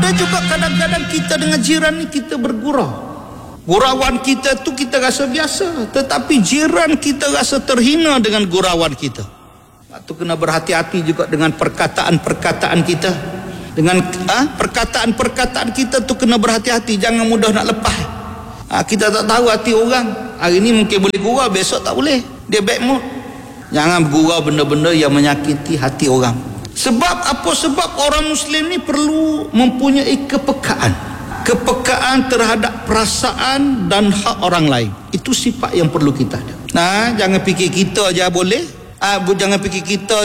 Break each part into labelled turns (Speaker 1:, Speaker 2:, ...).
Speaker 1: Ada juga kadang-kadang kita dengan jiran ni kita bergurau. Gurauan kita tu kita rasa biasa, tetapi jiran kita rasa terhina dengan gurauan kita. Itu kena berhati-hati juga dengan perkataan-perkataan kita. Dengan perkataan-perkataan kita tu kena berhati-hati, jangan mudah nak lepas. Kita tak tahu hati orang. Hari ni mungkin boleh gurau, besok tak boleh. Dia bad mood. Jangan bergurau benda-benda yang menyakiti hati orang. Sebab apa? Sebab orang Muslim ni perlu mempunyai kepekaan terhadap perasaan dan hak orang lain. Itu sifat yang perlu kita ada. Jangan fikir kita aja boleh. Jangan fikir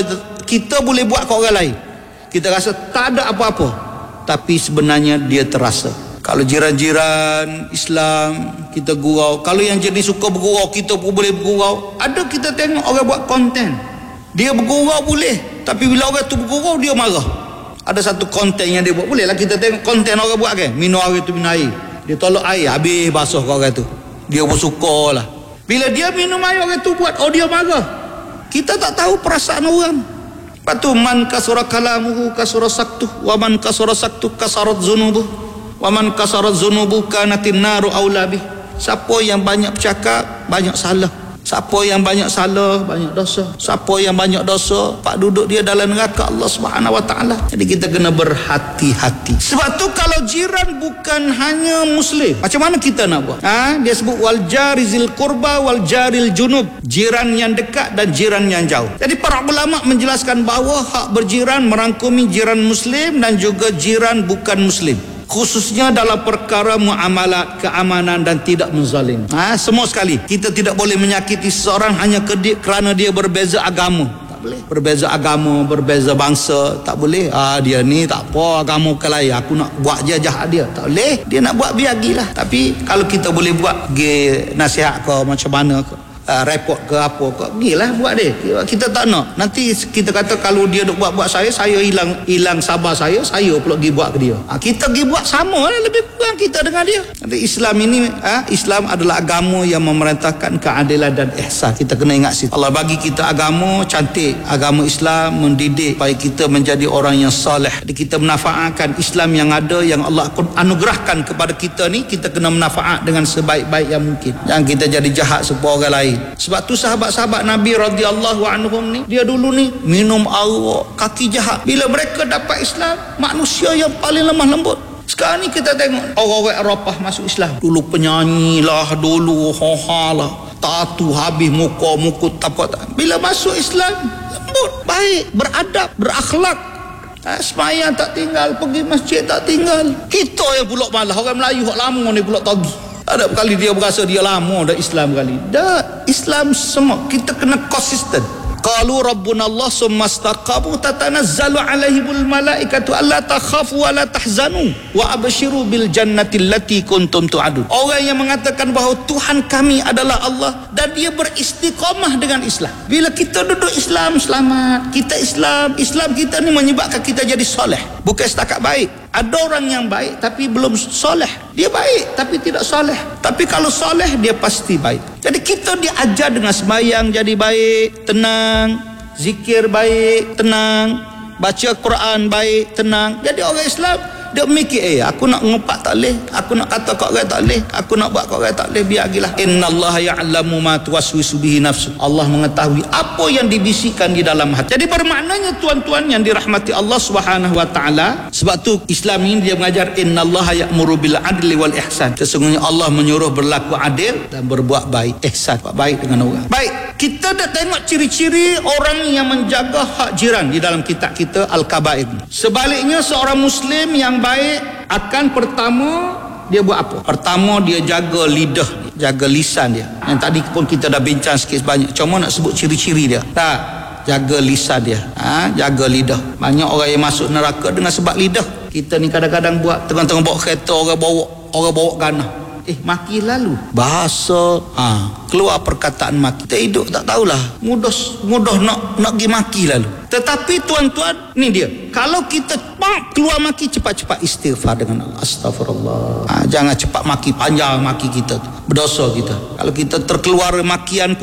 Speaker 1: kita boleh buat ke orang lain. Kita rasa tak ada apa-apa, tapi sebenarnya dia terasa. Kalau jiran-jiran Islam kita gurau, kalau yang jenis suka bergurau kita pun boleh bergurau. Ada kita tengok orang buat konten, dia bergurau boleh, tapi bila orang tu bergurau dia marah. Ada satu konten yang dia buat, boleh lah kita tengok konten orang buat kan, minum air tu minum air, dia tolak air habis basuh kat orang tu, dia pun suka lah. Bila dia minum air orang tu buat, dia marah. Kita tak tahu perasaan orang. Lepas tu man kasura kalamuhu kasura saktuh, wa man kasura saktuh kasarat zunubuh, wa man kasarat zunubuh kanatin naru aula bih. Siapa yang banyak bercakap banyak salah, siapa yang banyak salah banyak dosa, siapa yang banyak dosa pak duduk dia dalam neraka Allah Subhanahu Wa Taala. Jadi kita kena berhati-hati. Sebab tu kalau jiran bukan hanya Muslim, macam mana kita nak buat? Dia sebut wal jarizil qurba wal jaril junub, jiran yang dekat dan jiran yang jauh. Jadi para ulama menjelaskan bahawa hak berjiran merangkumi jiran Muslim dan juga jiran bukan Muslim, khususnya dalam perkara muamalat, keamanan dan tidak menzalim. Semua sekali. Kita tidak boleh menyakiti seseorang hanya kerana dia berbeza agama. Tak boleh. Berbeza agama, berbeza bangsa, tak boleh. Dia ni tak apa agama ke lain, aku nak buat je jahat dia. Tak boleh. Dia nak buat biar gilah. Tapi kalau kita boleh buat, pergi nasihat ke macam mana ke, report ke apa ke, pergilah buat dia. Kita tak nak nanti kita kata kalau dia duk buat saya hilang sabar saya pula pergi buat ke dia. Kita pergi buat sama lah, lebih kurang kita dengan dia. Nanti Islam ini Islam adalah agama yang memerintahkan keadilan dan ihsan. Kita kena ingat situ. Allah bagi kita agama cantik, agama Islam mendidik supaya kita menjadi orang yang soleh. Jadi kita menafaatkan Islam yang ada, yang Allah anugerahkan kepada kita ni, kita kena menafaat dengan sebaik-baik yang mungkin. Jangan kita jadi jahat supaya orang lain. Sebab tu sahabat-sahabat Nabi radhiyallahu anhum ni, dia dulu ni minum arak, kaki jahat. Bila mereka dapat Islam, manusia yang paling lemah lembut. Sekarang ni kita tengok orang-orang Eropah masuk Islam, dulu penyanyi lah, dulu hoha lah, tatu habis muka mukut apa tak. Bila masuk Islam, lembut, baik, beradab, berakhlak. Semayang tak tinggal, pergi masjid tak tinggal. Kita yang pula malah, orang Melayu hak lama ni pula tagih. Ada kali dia berasa dia lama dah Islam kali. Dah Islam semua. Kita kena konsisten. Qalu rabbuna Allah summa istaqamu tatanazzalu alaihimul malaikatu alla takhafu wa la tahzanu wa abshiru bil jannati allati kuntum tu'adun. Orang yang mengatakan bahawa Tuhan kami adalah Allah dan dia beristiqamah dengan Islam. Bila kita duduk Islam selamat, kita Islam kita ni menyebabkan kita jadi soleh. Bukan setakat baik. Ada orang yang baik tapi belum soleh. Dia baik tapi tidak soleh. Tapi kalau soleh dia pasti baik. Jadi kita diajar dengan sembahyang jadi baik, tenang, zikir baik, tenang, baca Quran baik, tenang. Jadi orang Islam dia mikir, aku nak ngopak tak boleh, aku nak kata kat orang tak boleh, aku nak buat kat orang tak boleh, biar gilah. Innallaha ya'lamu ma tuwaswisu bihi nafsu. Allah mengetahui apa yang dibisikkan di dalam hati. Jadi bermaknanya tuan-tuan yang dirahmati Allah Subhanahu Wa Taala, sebab tu Islam ini dia mengajar innallaha ya'muru bil adli wal ihsan. Sesungguhnya Allah menyuruh berlaku adil dan berbuat baik, ihsan, buat baik dengan orang. Baik, kita dah tengok ciri-ciri orang yang menjaga hak jiran di dalam kitab kita Al-Kabair. Sebaliknya seorang Muslim yang baik akan pertama dia buat apa? Pertama dia jaga lidah, jaga lisan dia. Yang tadi pun kita dah bincang sikit sebanyak. Cuma nak sebut ciri-ciri dia. Tak, jaga lisan dia. Jaga lidah. Banyak orang yang masuk neraka dengan sebab lidah. Kita ni kadang-kadang buat tengah-tengah bawa kereta, orang bawa ganah. Maki lalu bahasa keluar perkataan maki. Kita hidup tak tahulah, mudah nak pergi maki lalu. Tetapi tuan-tuan, ni dia, kalau kita keluar maki, cepat-cepat istighfar dengan Allah. Astagfirullah. Jangan cepat maki, panjang maki kita tu, berdosa kita. Kalau kita terkeluar makian pun,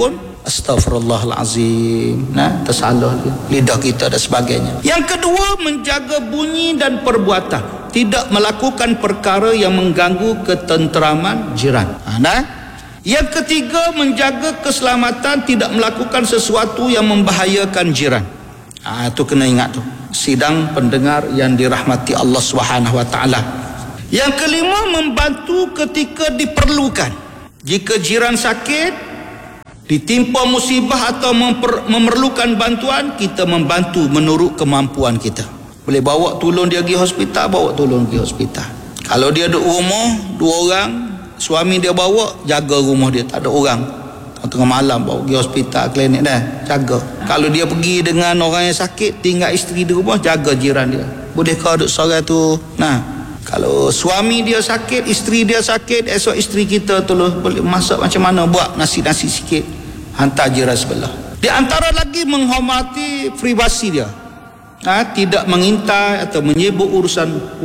Speaker 1: Astaghfirullahalazim. Tersalah lidah kita dan sebagainya. Yang kedua, menjaga bunyi dan perbuatan, tidak melakukan perkara yang mengganggu ketenteraman jiran. Yang ketiga, menjaga keselamatan, tidak melakukan sesuatu yang membahayakan jiran. Itu kena ingat tu. Sidang pendengar yang dirahmati Allah Subhanahu wa taala. Yang kelima, membantu ketika diperlukan. Jika jiran sakit, ditimpa musibah atau memerlukan bantuan, kita membantu menurut kemampuan kita. Boleh bawa tolong dia pergi hospital, bawa tolong pergi hospital. Kalau dia duduk rumah 2 orang, suami dia bawa, jaga rumah dia, tak ada orang. Tengah malam bawa pergi hospital, klinik dah, jaga. Kalau dia pergi dengan orang yang sakit, tinggal isteri di rumah, jaga jiran dia. Bolehkah duduk seorang tu? Kalau suami dia sakit, isteri dia sakit, esok isteri kita tolong boleh masak macam mana, buat nasi-nasi sikit, hantar jiran sebelah. Di antara lagi, menghormati privasi dia. Tidak mengintai atau menyebut urusan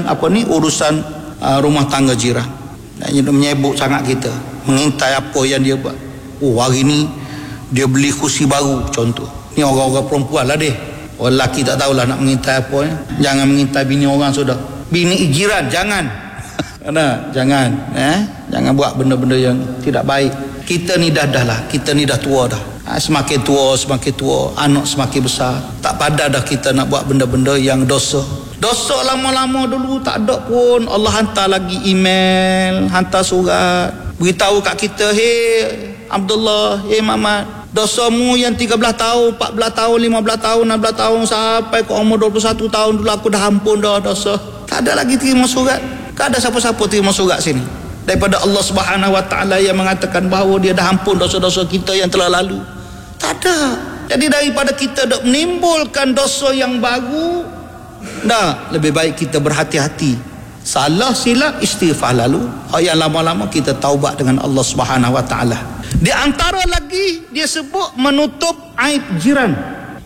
Speaker 1: rumah tangga jiran. Menyebut sangat kita, mengintai apa yang dia buat. Hari ni dia beli kursi baru contoh. Ni orang-orang perempuan lah deh. Orang lelaki tak tahulah nak mengintai apa. Jangan mengintai bini orang sudah. Bini jiran jangan. Jangan. Jangan buat benda-benda yang tidak baik. Kita ni dah lah. Kita ni dah tua dah. Semakin tua, anak semakin besar. Tak padah dah kita nak buat benda-benda yang dosa. Dosa lama-lama dulu tak ada pun, Allah hantar lagi email, hantar surat, beritahu kat kita, Abdullah, Mamat, dosamu yang 13 tahun, 14 tahun, 15 tahun, 16 tahun sampai ke umur 21 tahun dulu aku dah ampun dah dosa. Tak ada lagi terima surat. Tak ada siapa-siapa terima surat sini daripada Allah Subhanahu wa taala yang mengatakan bahawa dia dah ampun dosa-dosa kita yang telah lalu. Tak ada. Jadi daripada kita dok menimbulkan dosa yang baru, lebih baik kita berhati-hati. Salah silap istighfar lalu, yang lama-lama kita taubat dengan Allah Subhanahu wa taala. Di antara lagi dia sebut menutup aib jiran.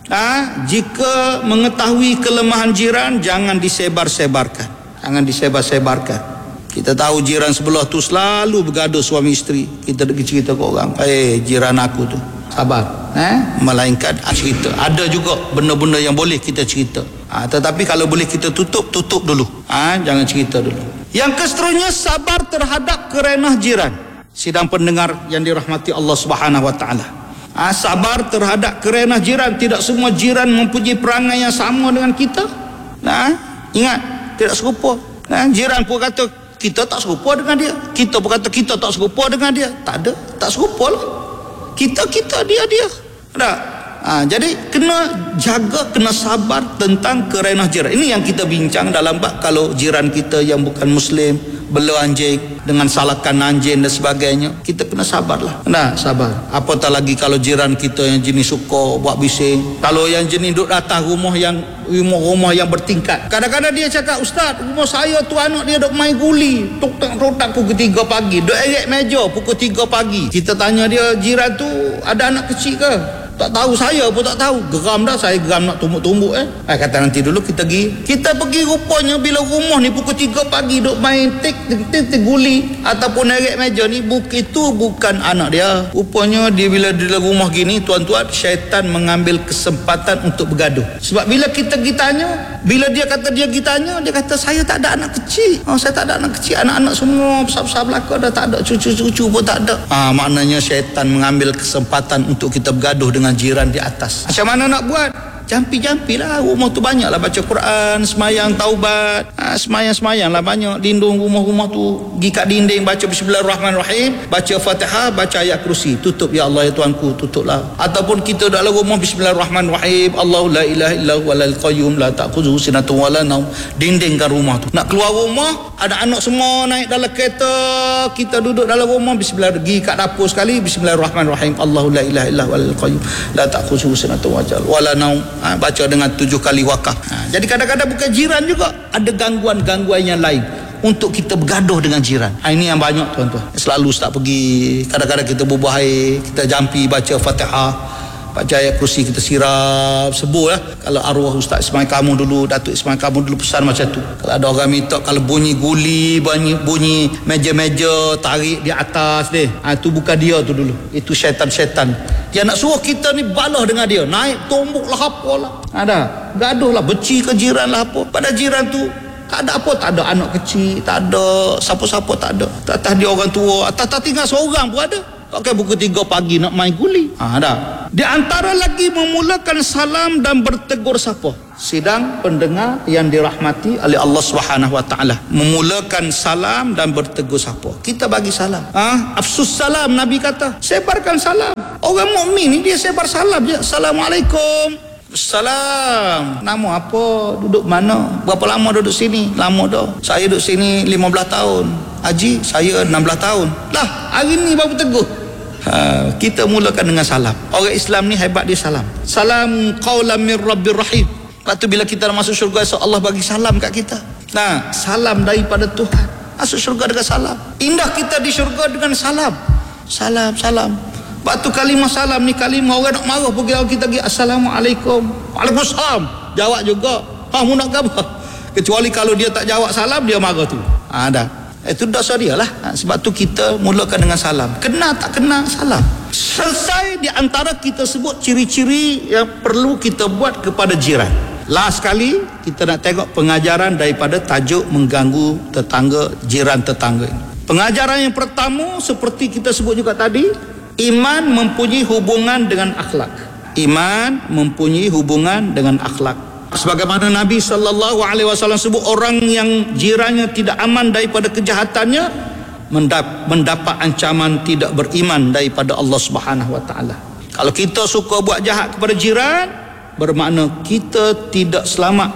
Speaker 1: Jika mengetahui kelemahan jiran, jangan disebar-sebarkan. Jangan disebar-sebarkan. Kita tahu jiran sebelah tu selalu bergaduh suami isteri. Kita pergi cerita ke orang, jiran aku tu, sabar. Melainkan cerita. Ada juga benda-benda yang boleh kita cerita. Tetapi kalau boleh kita tutup dulu. Jangan cerita dulu. Yang keseterusnya, sabar terhadap kerenah jiran. Sidang pendengar yang dirahmati Allah Subhanahu wa taala. Sabar terhadap kerenah jiran. Tidak semua jiran mempunyai perangai yang sama dengan kita. Ingat, tidak serupa. Jiran pun kata kita tak serupa dengan dia. Kita pun kata kita tak serupa dengan dia. Tak ada, tak serupa lah. Kita, dia. Jadi kena jaga, kena sabar tentang kerenah jiran. Ini yang kita bincang dalam bab kalau jiran kita yang bukan Muslim bela anjing dengan salakan anjing dan sebagainya, kita kena sabarlah. Sabar. Apatah lagi kalau jiran kita yang jenis suka buat bising. Kalau yang jenis duduk atas rumah yang bertingkat. Kadang-kadang dia cakap, Ustaz, rumah saya tu anak dia duk main guli, tok-tok pukul 3 pagi, duk erek meja pukul 3 pagi. Kita tanya dia, jiran tu ada anak kecil ke? Tak tahu, saya pun tak tahu. Geram dah, saya geram nak tumbuk-tumbuk. Kata nanti dulu kita pergi. Kita pergi rupanya bila rumah ni pukul 3 pagi duk main tik guli ataupun naik meja ni, itu bukan anak dia. Rupanya dia bila di rumah gini, tuan-tuan, syaitan mengambil kesempatan untuk bergaduh. Sebab bila kita pergi tanya, bila dia kata dia pergi tanya, dia kata saya tak ada anak kecil. Saya tak ada anak kecil, anak-anak semua besar-besar belaka dah, tak ada cucu-cucu pun tak ada. Maknanya syaitan mengambil kesempatan untuk kita bergaduh dengan jiran di atas. Macam mana nak buat? Jampi-jampilah. Rumah tu banyaklah baca Quran, semayang taubat, semayang lah banyak. Lindung rumah-rumah tu, pergi kat dinding baca Bismillahirrahmanirrahim, baca Fatihah, baca ayat kursi, tutup, ya Allah ya Tuanku, tutuplah. Ataupun kita dalam rumah Bismillahirrahmanirrahim, Allahu la ilaha illahu walal qayyum la ta'khudhuhu sinatun wala naum, dindingkan rumah tu. Nak keluar rumah, ada anak semua naik dalam kereta, kita duduk dalam rumah, Bismillah, pergi kat dapur sekali, Bismillahirrahmanirrahim, Allahu la ilaha illahu walal qayyum la ta'khudhuhu sinatun wala naum, baca dengan 7 kali wakaf. Jadi kadang-kadang bukan jiran juga, ada gangguan-gangguan yang lain untuk kita bergaduh dengan jiran. Ini yang banyak, tuan-tuan. Selalu Ustaz pergi, kadang-kadang kita bubuh air, kita jampi baca Fatihah, baca ayat kursi, kita sirap sebuh lah. Kalau arwah Ustaz Ismail Kamu dulu, Datuk Ismail Kamu dulu pesan macam tu. Kalau ada orang minta, kalau bunyi guli, bunyi meja-meja tarik di atas deh, itu bukan dia tu dulu, itu syaitan-syaitan Dia nak suruh kita ni balah dengan dia, naik tombok lah apalah. Ada gaduh lah, beci ke jiran lah apa. Pada jiran tu tak ada apa, tak ada anak kecil, tak ada siapa-siapa, tak ada. Atas dia orang tua, atas tinggal seorang pun ada. Pakai pukul 3 pagi nak main guli. Ada. Di antara lagi memulakan salam dan bertegur sapa. Sidang pendengar yang dirahmati oleh Allah Subhanahu Wa Taala. Memulakan salam dan bertegur sapa. Kita bagi salam. Afsus salam, Nabi kata. Sebarkan salam. Orang mukmin ni dia sebar salam je. Assalamualaikum. Salam. Nama apa? Duduk mana? Berapa lama duduk sini? Lama dah. Saya duduk sini 15 tahun. Haji, saya 16 tahun. Lah, hari ni baru tegur. Kita mulakan dengan salam. Orang Islam ni hebat, dia salam. Salam qaulan min rabbir rahim. Lepas tu bila kita nak masuk syurga, Allah bagi salam kat kita. Nah, salam daripada Tuhan. Masuk syurga dengan salam. Indah kita di syurga dengan salam. Salam, salam. Lepas tu kalimah salam ni kalimah orang nak marah pergi kita pergi Assalamualaikum. Waalaikumsalam. Jawab juga. Kamu nak apa? Kecuali kalau dia tak jawab salam, dia marah tu. Dah. Itu dosa dia lah. Sebab tu kita mulakan dengan salam. Kena tak kena salam. Selesai di antara kita sebut ciri-ciri yang perlu kita buat kepada jiran. Last sekali kita nak tengok pengajaran daripada tajuk mengganggu tetangga, jiran tetangga ini. Pengajaran yang pertama seperti kita sebut juga tadi, iman mempunyai hubungan dengan akhlak. Iman mempunyai hubungan dengan akhlak. Sebagaimana Nabi SAW sebut, orang yang jirannya tidak aman daripada kejahatannya mendapat ancaman tidak beriman daripada Allah Subhanahu Wa Taala. Kalau kita suka buat jahat kepada jiran, bermakna kita tidak selamat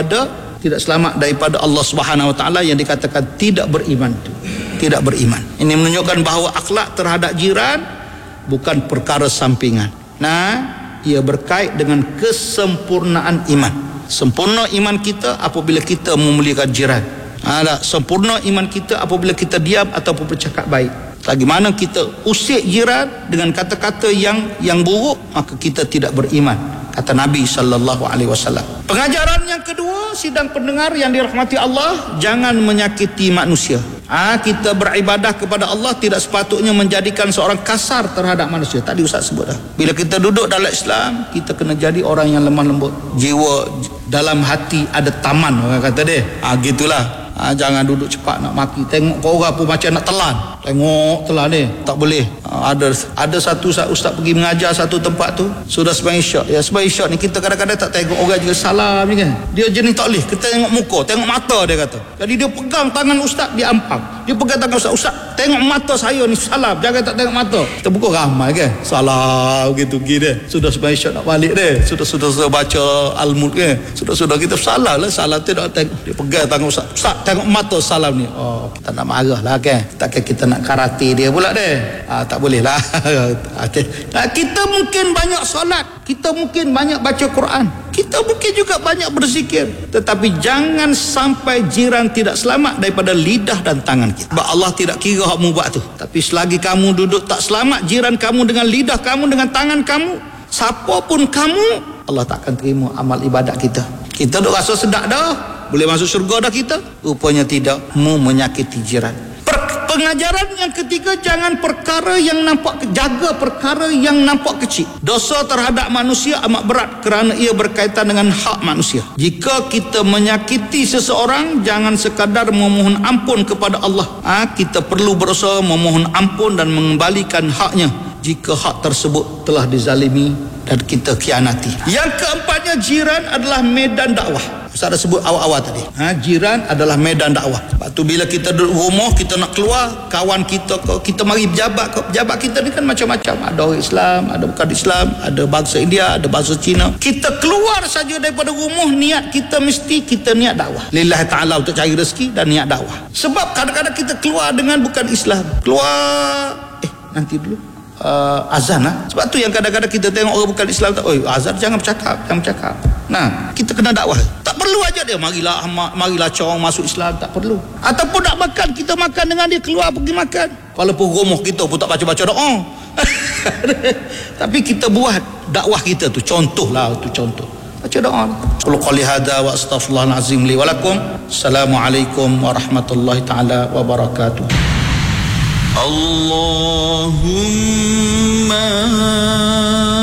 Speaker 1: daripada Allah Subhanahu Wa Taala yang dikatakan tidak beriman itu. Tidak beriman. Ini menunjukkan bahawa akhlak terhadap jiran bukan perkara sampingan. Ia berkait dengan kesempurnaan iman. Sempurna iman kita apabila kita memuliakan jiran. Sempurna iman kita apabila kita diam ataupun bercakap baik. Lagi mana kita usik jiran dengan kata-kata yang buruk, maka kita tidak beriman, kata Nabi SAW. Pengajaran yang kedua, sidang pendengar yang dirahmati Allah, jangan menyakiti manusia. Kita beribadah kepada Allah tidak sepatutnya menjadikan seorang kasar terhadap manusia. Tadi Ustaz sebut dah. Bila kita duduk dalam Islam, kita kena jadi orang yang lemah lembut. Jiwa dalam hati ada taman, orang kata dia. Gitulah. Jangan duduk cepat nak maki. Tengok kau orang pun macam nak telan. Tengok telan ni, tak boleh. Ada satu ustaz pergi mengajar satu tempat tu, sudah sembahyang isyak. Ya, sembahyang isyak ni kita kadang-kadang tak tengok orang juga salam ni kan. Dia jenis tak boleh. Kita tengok muka, tengok mata dia kata. Jadi dia pegang tangan ustaz, dia ampang. Dia pegang tangan ustaz, tengok mata saya ni salam, jangan tak tengok mata. Kita buka ramai kan. Salam gitu dia. Sudah sembahyang isyak nak balik dia. Sudah baca Al-Mulk kan. Sudah kita salam lah, salam tu tak tengok. Dia pegang tangan ustaz, tengok mata salam ni. Kita nak marah lah kan. Takkan kita nak karate dia pula deh. Tak boleh lah. Kita mungkin banyak solat, kita mungkin banyak baca Quran, kita mungkin juga banyak berzikir, tetapi jangan sampai jiran tidak selamat daripada lidah dan tangan kita. Sebab Allah tidak kira kamu buat tu. Tapi selagi kamu duduk tak selamat jiran kamu dengan lidah kamu, dengan tangan kamu, siapa pun kamu, Allah tak akan terima amal ibadat kita. Kita duk rasa sedap dah, boleh masuk syurga dah kita? Rupanya tidak. Menyakiti jiran. Pengajaran yang ketiga, jaga perkara yang nampak kecil. Dosa terhadap manusia amat berat kerana ia berkaitan dengan hak manusia. Jika kita menyakiti seseorang, jangan sekadar memohon ampun kepada Allah. Kita perlu berusaha memohon ampun dan mengembalikan haknya jika hak tersebut telah dizalimi dan kita khianati. Yang keempatnya, jiran adalah medan dakwah. Ustaz dah sebut awal-awal tadi. Jiran adalah medan dakwah. Sebab tu bila kita duduk rumah, kita nak keluar, kawan kita mari pejabat kita ni kan macam-macam. Ada orang Islam, ada bukan Islam, ada bangsa India, ada bangsa Cina. Kita keluar saja daripada rumah, niat kita mesti kita niat dakwah. Lillahi ta'ala, untuk cari rezeki dan niat dakwah. Sebab kadang-kadang kita keluar dengan bukan Islam. Keluar, nanti dulu. Azan lah. Sebab tu yang kadang-kadang kita tengok orang bukan Islam, azan jangan bercakap. Kita kena dakwah. Tak perlu aja dia marilah corong masuk Islam, tak perlu. Ataupun nak makan, kita makan dengan dia, keluar pergi makan. Walaupun rumah kita pun tak baca-baca doa. Tapi kita buat dakwah kita tu, contohlah tu contoh. Baca doa. Qul qouli hadza wa astaghfirullahal azim li wa lakum. Assalamualaikum warahmatullahi taala wabarakatuh.
Speaker 2: Allahumma